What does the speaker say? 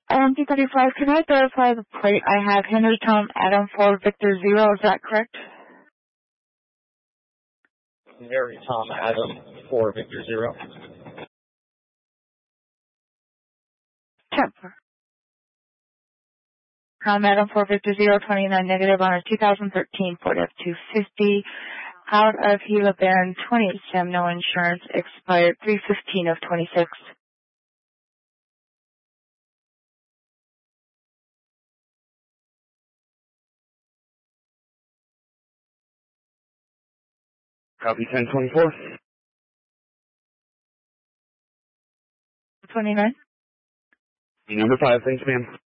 P35, can I verify the plate? I have Henry Tom Adam 4 Victor 0, is that correct? Henry Tom Adam 4 Victor 0. Temper. Tom Adam 4 Victor 0, 29 negative on a 2013 Ford F-250. Out of Gila Bend, 28 SAM, no insurance, expired 3/15 of 26. Copy 1024. 29? Number 5, thanks, ma'am.